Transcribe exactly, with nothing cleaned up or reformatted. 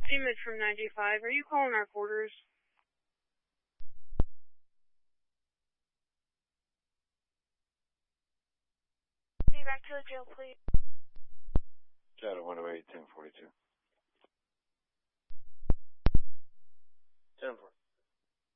Image from ninety-five. Are you calling our quarters? Be back to the jail, please. Shadow one oh eight, ten forty-two.